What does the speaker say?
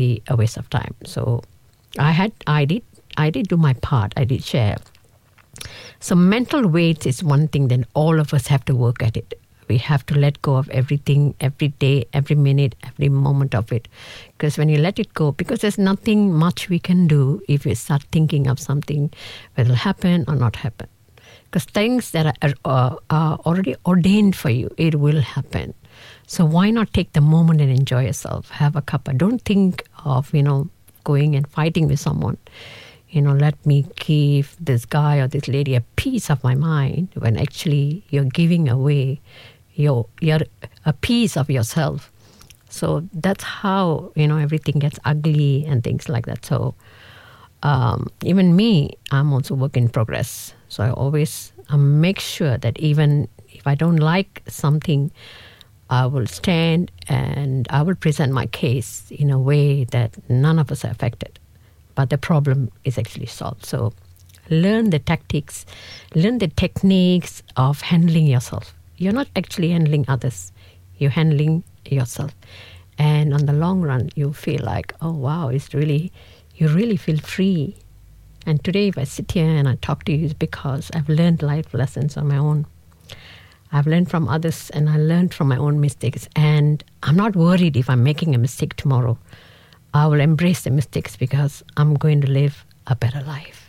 be a waste of time. So I did do my part. I did share. So mental weight is one thing. Then all of us have to work at it. We have to let go of everything, every day, every minute, every moment of it. Because when you let it go, because there's nothing much we can do if you start thinking of something, whether it'll happen or not happen. Because things that are already ordained for you, it will happen. So why not take the moment and enjoy yourself? Have a cuppa. Don't think of, going and fighting with someone. Let me give this guy or this lady a piece of my mind, when actually you're giving away a piece of yourself. So that's how, everything gets ugly and things like that. So even me, I'm also work in progress. So I always make sure that even if I don't like something, I will stand and I will present my case in a way that none of us are affected, but the problem is actually solved. So learn the tactics, learn the techniques of handling yourself. You're not actually handling others. You're handling yourself. And on the long run, you feel like, oh, wow, you really feel free. And today, if I sit here and I talk to you, it's because I've learned life lessons on my own. I've learned from others and I learned from my own mistakes. And I'm not worried if I'm making a mistake tomorrow. I will embrace the mistakes because I'm going to live a better life.